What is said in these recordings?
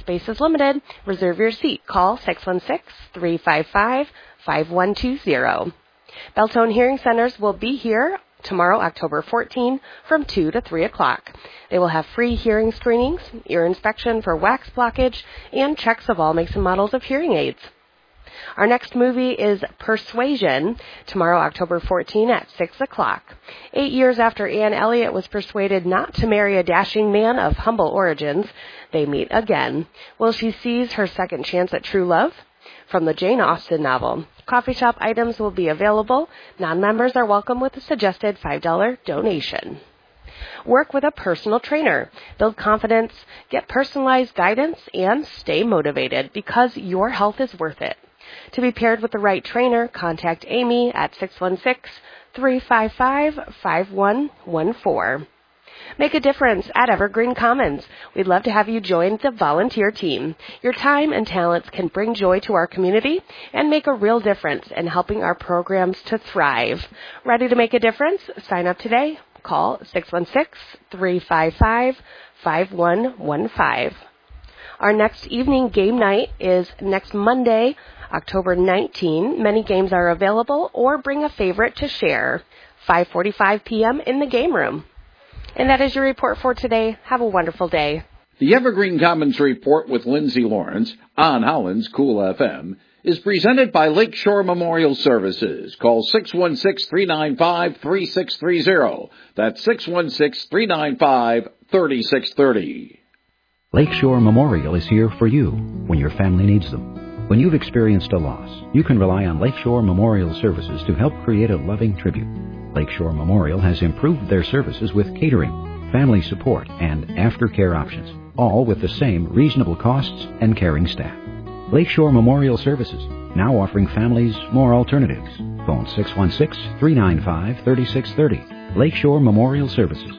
space is limited. Reserve your seat. Call 616-355-5120. Beltone Hearing Centers will be here tomorrow, October 14, from 2 to 3 o'clock. They will have free hearing screenings, ear inspection for wax blockage, and checks of all makes and models of hearing aids. Our next movie is Persuasion, tomorrow, October 14 at 6 o'clock. 8 years after Anne Elliot was persuaded not to marry a dashing man of humble origins, they meet again. Will she seize her second chance at true love? From the Jane Austen novel. Coffee shop items will be available. Non-members are welcome with a suggested $5 donation. Work with a personal trainer. Build confidence, get personalized guidance, and stay motivated because your health is worth it. To be paired with the right trainer, contact Amy at 616-355-5114. Make a difference at Evergreen Commons. We'd love to have you join the volunteer team. Your time and talents can bring joy to our community and make a real difference in helping our programs to thrive. Ready to make a difference? Sign up today. Call 616-355-5115. Our next evening game night is next Monday, October 19. Many games are available, or bring a favorite to share. 5:45 p.m. in the game room. And that is your report for today. Have a wonderful day. The Evergreen Commons Report with Lindsay Lawrence on Holland's Cool FM is presented by Lakeshore Memorial Services. Call 616-395-3630. That's 616-395-3630. Lakeshore Memorial is here for you when your family needs them. When you've experienced a loss, you can rely on Lakeshore Memorial Services to help create a loving tribute. Lakeshore Memorial has improved their services with catering, family support, and aftercare options, all with the same reasonable costs and caring staff. Lakeshore Memorial Services, now offering families more alternatives. Phone 616-395-3630. Lakeshore Memorial Services,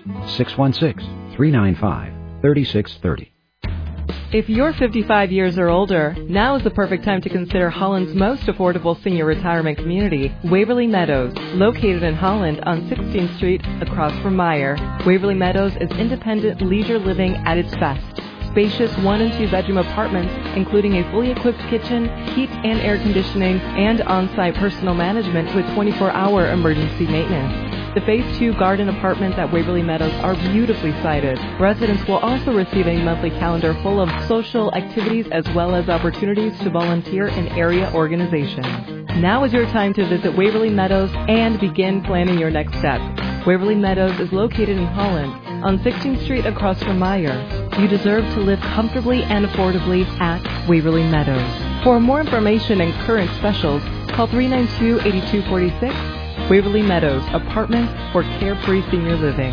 616-395-3630. If you're 55 years or older, now is the perfect time to consider Holland's most affordable senior retirement community, Waverly Meadows, located in Holland on 16th Street across from Meyer. Waverly Meadows is independent leisure living at its best. Spacious 1- and 2-bedroom apartments, including a fully equipped kitchen, heat and air conditioning, and on-site personal management with 24-hour emergency maintenance. The Phase 2 garden apartments at Waverly Meadows are beautifully sited. Residents will also receive a monthly calendar full of social activities as well as opportunities to volunteer in area organizations. Now is your time to visit Waverly Meadows and begin planning your next step. Waverly Meadows is located in Holland on 16th Street across from Meyer. You deserve to live comfortably and affordably at Waverly Meadows. For more information and current specials, call 392-8246. Waverly Meadows, apartments for carefree senior living.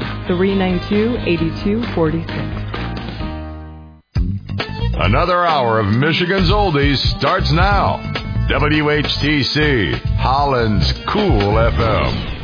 392-8246. Another hour of Michigan's Oldies starts now. WHTC, Holland's Cool FM.